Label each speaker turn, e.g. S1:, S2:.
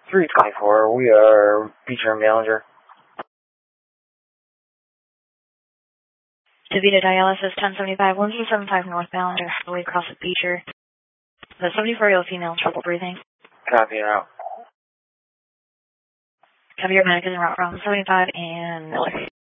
S1: 324, we are Beecher Manager.
S2: DaVita dialysis 1075, 175 northbound, halfway across at Beecher. The 74-year-old female, trouble breathing.
S1: Copy out.
S2: Copy, your medic is en route from 75 and Miller.